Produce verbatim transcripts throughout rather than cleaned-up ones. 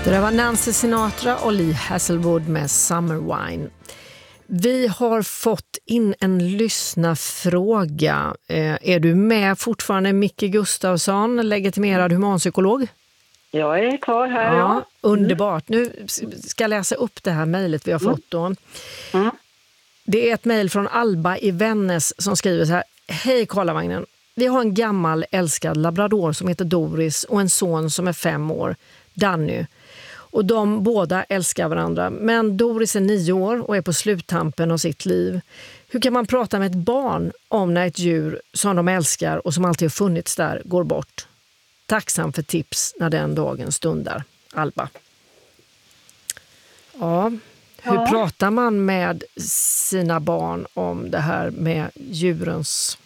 Det där var Nancy Sinatra och Lee Hasselwood med Summer Wine. Vi har fått in en lyssnarfråga. Eh, är du med fortfarande, Micke Gustafsson, legitimerad humanpsykolog? Jag är kvar här, ja. ja. Underbart. Nu ska jag läsa upp det här mejlet vi har fått då. Mm. Det är ett mejl från Alba i Vännäs som skriver så här. Hej Karlavagnen. Vi har en gammal älskad labrador som heter Doris och en son som är fem år, Danny. Och de båda älskar varandra. Men Doris är nio år och är på sluttampen av sitt liv. Hur kan man prata med ett barn om när ett djur som de älskar och som alltid har funnits där går bort? Tacksam för tips när den dagen stundar. Alba. Ja, hur ja. pratar man med sina barn om det här med djurens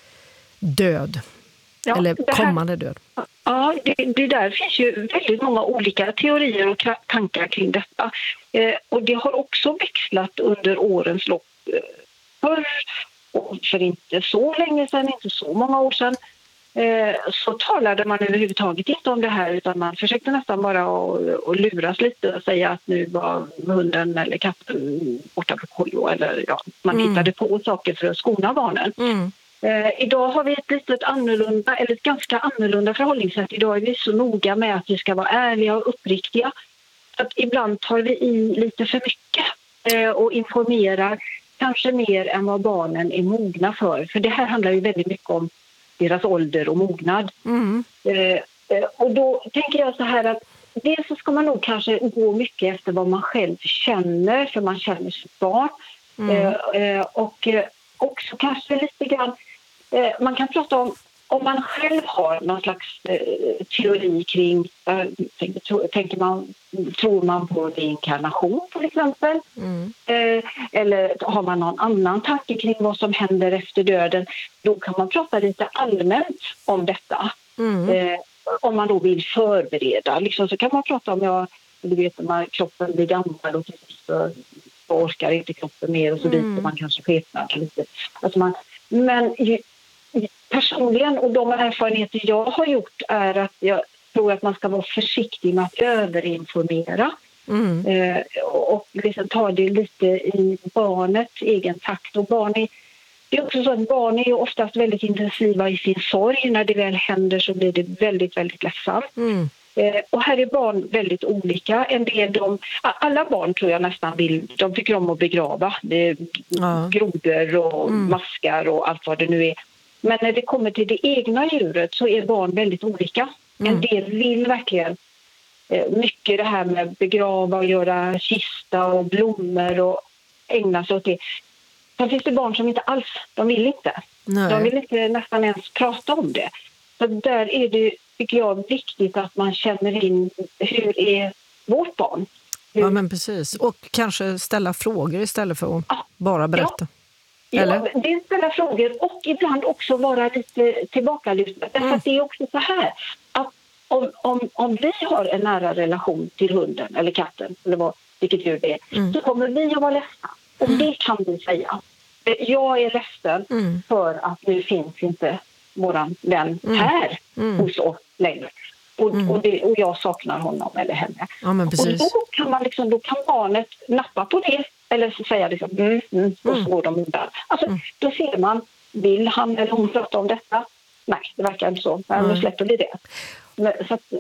död? Ja, eller kommande död? Ja, det, det där finns ju väldigt många olika teorier och tankar kring detta. Eh, och det har också växlat under årens lopp. Eh, förr, och för inte så länge sedan, inte så många år sedan, eh, så talade man överhuvudtaget inte om det här, utan man försökte nästan bara att, att luras lite och säga att nu var hunden eller katten borta på kollo, eller ja, man mm. hittade på saker för att skona barnen. Mm. Eh, idag har vi ett litet annorlunda, eller ett ganska annorlunda förhållningssätt. Idag är vi så noga med att vi ska vara ärliga och uppriktiga. Att ibland tar vi i lite för mycket eh, och informerar kanske mer än vad barnen är mogna för. För det här handlar ju väldigt mycket om deras ålder och mognad. Mm. Eh, eh, och då tänker jag så här att dels så ska man nog kanske gå mycket efter vad man själv känner, för man känner sitt barn. Mm. Eh, eh, och eh, också kanske lite grann man kan prata om om man själv har någon slags eh, teori kring, äh, tänker, tänker man, tror man på reinkarnation till exempel? Mm. Eh, eller har man någon annan tanke kring vad som händer efter döden? Då kan man prata lite allmänt om detta. Mm. Eh, om man då vill förbereda. Liksom, så kan man prata om, ja, du vet, när kroppen blir gammal och till sist så orkar inte kroppen mer och så vidare. Mm. Man kanske skepnar lite. Alltså man, men ju, personligen, och de erfarenheter jag har gjort, är att jag tror att man ska vara försiktig med att överinformera. Mm. Eh, och liksom ta det lite i barnets egen takt. Och barn är, det är också så att barn är oftast väldigt intensiva i sin sorg. När det väl händer så blir det väldigt, väldigt ledsamt. Mm. Eh, och här är barn väldigt olika. En del de, alla barn tror jag nästan vill, de tycker om att begrava. Det är ja. grodor och mm. maskar och allt vad det nu är. Men när det kommer till det egna djuret så är barn väldigt olika. Mm. En del vill verkligen eh, mycket det här med begrava och göra kista och blommor och ägna sig åt det. Sen finns det barn som inte alls, de vill inte. Nej. De vill inte nästan ens prata om det. Så där är det, tycker jag, viktigt att man känner in hur är vårt barn. Hur... Ja, men precis. Och kanske ställa frågor istället för att ah, bara berätta. Ja. Eller? Ja, det är ställa frågor och ibland också vara lite tillbakalutad. Därför mm. att det är också så här att om, om, om vi har en nära relation till hunden eller katten eller vad, vilket djur det är, mm. så kommer vi att vara ledsna. Och mm. det kan vi säga. Jag är ledsen mm. för att nu finns inte våran vän mm. här mm. hos oss längre. Och, mm. och, det, och jag saknar honom eller henne. Ja, men precis. Och då kan, man liksom, då kan barnet nappa på det. Eller så säger liksom, mm, mm, och så går de undan. Alltså, mm. då ser man, vill han eller hon prata om detta? Nej, det verkar inte så. Men mm. då släpper vi det. Men, så, att,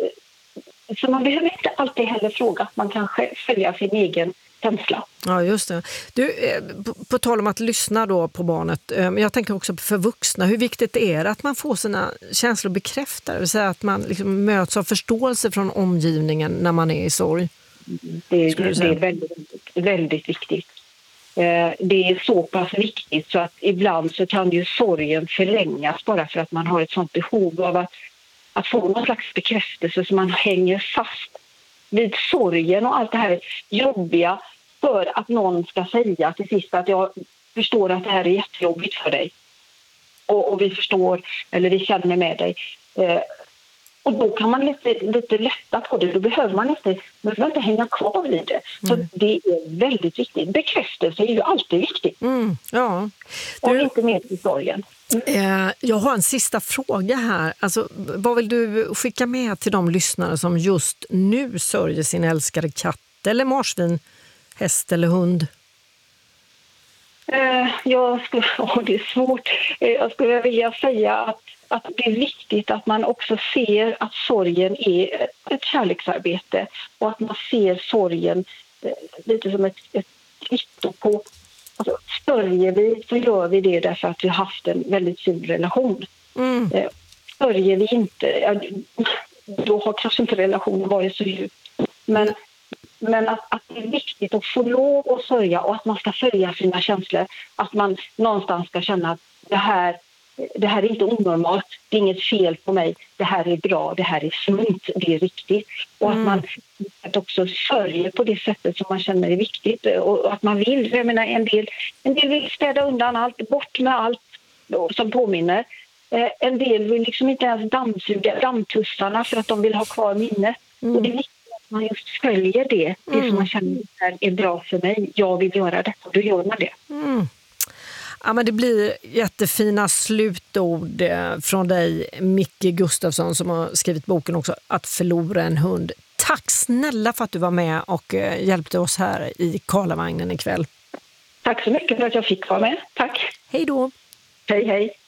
så man behöver inte alltid heller fråga. Man kan följa sin egen känsla. Ja, just det. Du, på, på tal om att lyssna då på barnet, men jag tänker också för vuxna, hur viktigt är det att man får sina känslor bekräftade? Det vill säga att man liksom möts av förståelse från omgivningen när man är i sorg? Det, det, det är väldigt, väldigt viktigt. Eh, det är så pass viktigt så att ibland så kan ju sorgen förlängas bara för att man har ett sånt behov av att, att få någon slags bekräftelse så man hänger fast vid sorgen och allt det här jobbiga för att någon ska säga till sist att jag förstår att det här är jättejobbigt för dig. Och, och vi förstår, eller vi känner med dig. Eh, Och då kan man lite, lite lätta på det. Då behöver man inte, man behöver inte hänga kvar vid det. Så mm. det är väldigt viktigt. Bekräftelse är ju alltid viktigt. Mm, ja. Du... Och inte med i sorgen. Eh, jag har en sista fråga här. Alltså, vad vill du skicka med till de lyssnare som just nu sörjer sin älskade katt eller marsvin, häst eller hund? Eh, jag skulle, oh, det är svårt. Eh, jag skulle vilja säga att, att det är viktigt att man också ser att sorgen är ett kärleksarbete och att man ser sorgen eh, lite som ett, ett kvitto på. Alltså, sörjer vi så gör vi det därför att vi har haft en väldigt fin relation. Mm. Eh, sörjer vi inte, ja, då har kanske inte relationen varit så djup. Men, men att, att det är viktigt att få lov att sörja och att man ska följa sina känslor. Att man någonstans ska känna att det här, det här är inte onormalt, det är inget fel på mig, det här är bra, det här är sunt, det är riktigt. Och mm. att man att också sörjer på det sättet som man känner är viktigt och att man vill, jag menar en del, en del vill städa undan allt, bort med allt som påminner. En del vill liksom inte ens dammsuga dammtussarna för att de vill ha kvar minnet. Mm. Och det är viktigt att man just följer det, det mm. som man känner är bra för mig. Jag vill göra det, och då gör man det. Mm. Ja, men det blir jättefina slutord från dig, Micke Gustafsson, som har skrivit boken också, Att förlora en hund. Tack snälla för att du var med och hjälpte oss här i Karlavagnen ikväll. Tack så mycket för att jag fick vara med. Tack. Hej då. Hej, hej.